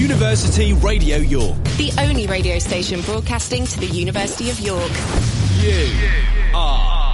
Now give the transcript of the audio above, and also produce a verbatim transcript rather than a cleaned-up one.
University Radio York. The only radio station broadcasting to the University of York. You are